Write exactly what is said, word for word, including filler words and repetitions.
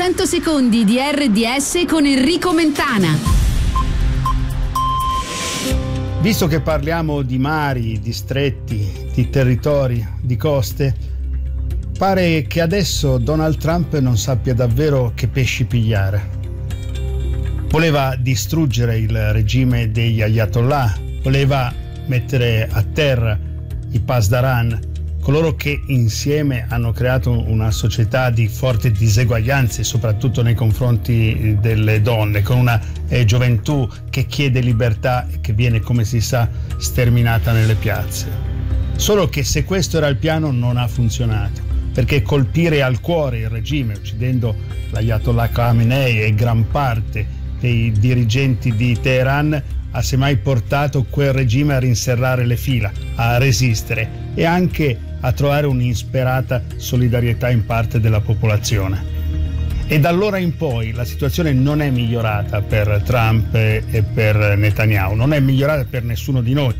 cento secondi di R D S con Enrico Mentana. Visto che parliamo di mari, di stretti, di territori, di coste, pare che adesso Donald Trump non sappia davvero che pesci pigliare. Voleva distruggere il regime degli Ayatollah, voleva mettere a terra i Pasdaran, coloro che insieme hanno creato una società di forti diseguaglianze, soprattutto nei confronti delle donne, con una eh, gioventù che chiede libertà e che viene, come si sa, sterminata nelle piazze. Solo che se questo era il piano non ha funzionato, perché colpire al cuore il regime, uccidendo l'Ayatollah Khamenei e gran parte dei dirigenti di Teheran, ha semmai portato quel regime a rinserrare le fila, a resistere e anche a trovare un'insperata solidarietà in parte della popolazione. E da allora in poi la situazione non è migliorata per Trump e per Netanyahu, non è migliorata per nessuno di noi,